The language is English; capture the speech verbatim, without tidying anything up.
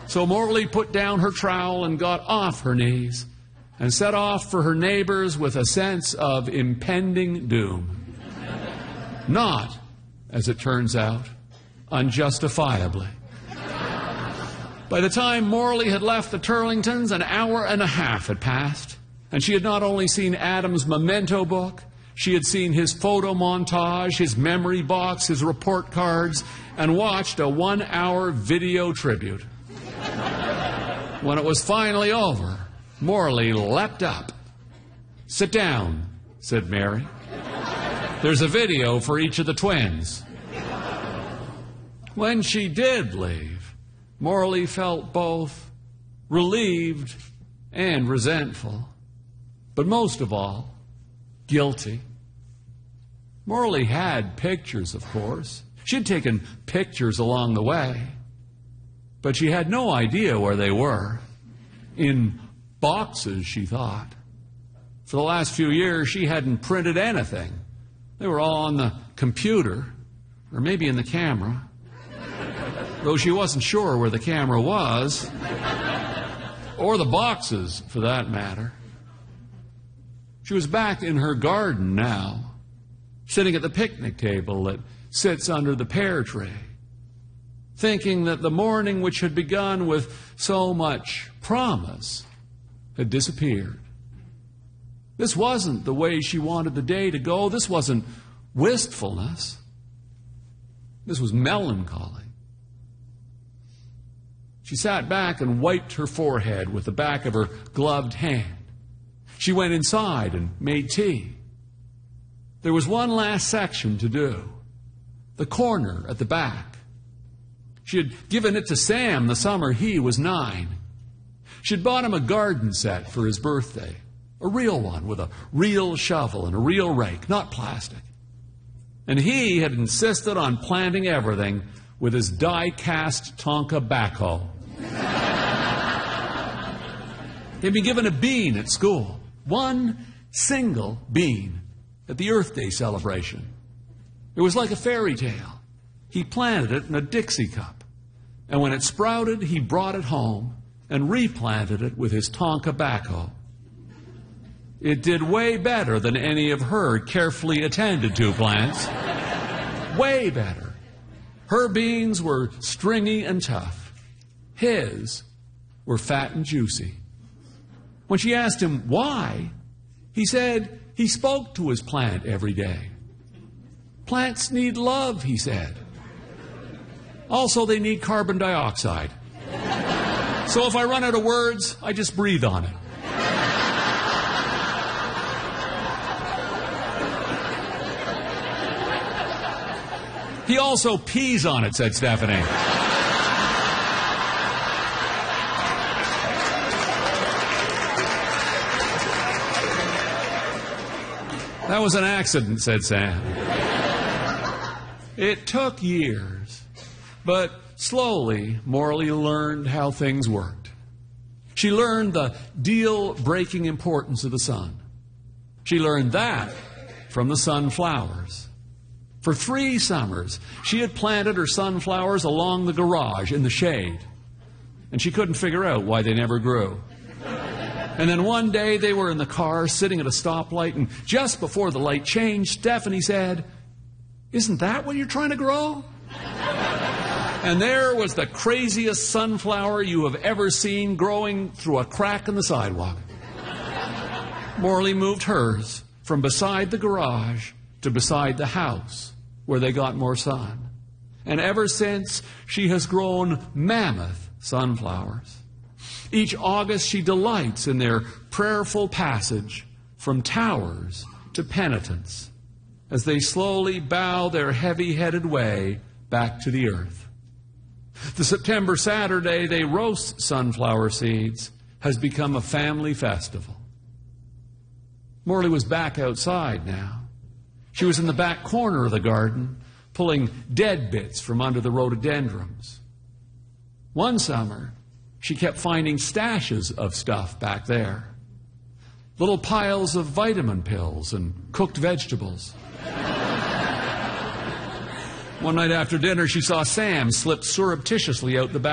So Morley put down her trowel and got off her knees and set off for her neighbors with a sense of impending doom. Not, as it turns out, unjustifiably. By the time Morley had left the Turlingtons, an hour and a half had passed, and she had not only seen Adam's memento book, she had seen his photo montage, his memory box, his report cards, and watched a one-hour video tribute. When it was finally over, Morley leapt up. "Sit down," said Mary. "There's a video for each of the twins." When she did leave, Morley felt both relieved and resentful, but most of all, guilty. Morley had pictures, of course. She'd taken pictures along the way, but she had no idea where they were. In boxes, she thought. For the last few years, she hadn't printed anything. They were all on the computer, or maybe in the camera, though she wasn't sure where the camera was, or the boxes, for that matter. She was back in her garden now, sitting at the picnic table that sits under the pear tree, thinking that the morning which had begun with so much promise had disappeared. This wasn't the way she wanted the day to go. This wasn't wistfulness. This was melancholy. She sat back and wiped her forehead with the back of her gloved hand. She went inside and made tea. There was one last section to do, the corner at the back. She had given it to Sam the summer he was nine. She'd bought him a garden set for his birthday, a real one with a real shovel and a real rake, not plastic. And he had insisted on planting everything with his die-cast Tonka backhoe. He'd been given a bean at school, one single bean, at the Earth Day celebration. It was like a fairy tale. He planted it in a Dixie cup, and when it sprouted, he brought it home and replanted it with his Tonka backhoe. It did way better than any of her carefully attended to plants. Way better. Her beans were stringy and tough. His were fat and juicy. When she asked him why, he said he spoke to his plant every day. Plants need love, he said. Also, they need carbon dioxide. So if I run out of words, I just breathe on it. He also pees on it, said Stephanie. That was an accident, said Sam. It took years, but slowly Morley learned how things worked. She learned the deal-breaking importance of the sun. She learned that from the sunflowers. For three summers, she had planted her sunflowers along the garage in the shade, and she couldn't figure out why they never grew. And then one day they were in the car sitting at a stoplight, and just before the light changed, Stephanie said, "Isn't that what you're trying to grow?" And there was the craziest sunflower you have ever seen growing through a crack in the sidewalk. Morley moved hers from beside the garage to beside the house, where they got more sun. And ever since, she has grown mammoth sunflowers. Each August, she delights in their prayerful passage from towers to penitence as they slowly bow their heavy-headed way back to the earth. The September Saturday they roast sunflower seeds has become a family festival. Morley was back outside now. She was in the back corner of the garden, pulling dead bits from under the rhododendrons. One summer, she kept finding stashes of stuff back there. Little piles of vitamin pills and cooked vegetables. One night after dinner, she saw Sam slip surreptitiously out the back